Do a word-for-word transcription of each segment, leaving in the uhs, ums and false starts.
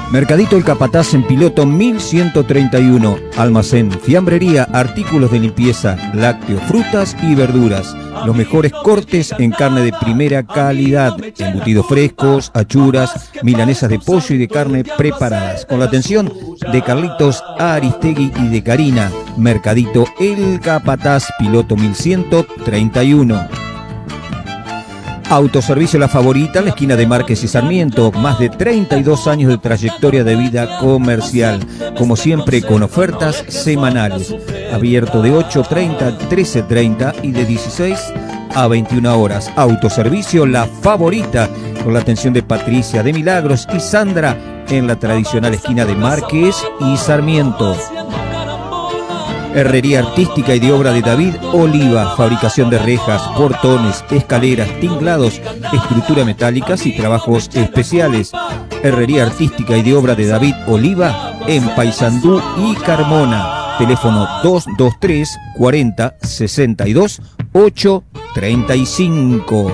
Mercadito El Capataz en Piloto mil ciento treinta y uno. Almacén, fiambrería, artículos de limpieza, lácteos, frutas y verduras. Los mejores cortes en carne de primera calidad. Embutidos frescos, achuras, milanesas de pollo y de carne preparadas. Con la atención de Carlitos Aristegui y de Karina. Mercadito El Capataz, Piloto mil ciento treinta y uno. Autoservicio La Favorita, en la esquina de Márquez y Sarmiento. Más de treinta y dos años de trayectoria de vida comercial. Como siempre, con ofertas semanales. Abierto de ocho treinta a trece treinta y de dieciséis a veintiuna horas. Autoservicio La Favorita, con la atención de Patricia de Milagros y Sandra, en la tradicional esquina de Márquez y Sarmiento. Herrería artística y de obra de David Oliva, fabricación de rejas, portones, escaleras, tinglados, estructura metálicas y trabajos especiales. Herrería artística y de obra de David Oliva en Paysandú y Carmona. Teléfono dos dos tres, cuarenta, sesenta y dos, ocho, treinta y cinco.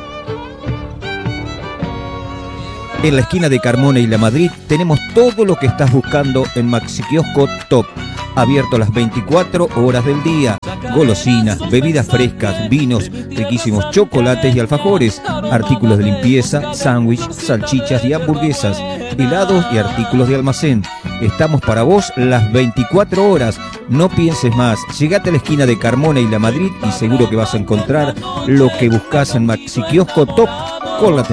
En la esquina de Carmona y La Madrid tenemos todo lo que estás buscando en Maxi Kiosco Top. Abierto las veinticuatro horas del día. Golosinas, bebidas frescas, vinos, riquísimos chocolates y alfajores, artículos de limpieza, sándwich, salchichas y hamburguesas, helados y artículos de almacén. Estamos para vos las veinticuatro horas. No pienses más. Llegate a la esquina de Carmona y La Madrid y seguro que vas a encontrar lo que buscas en Maxi Kiosco Top con la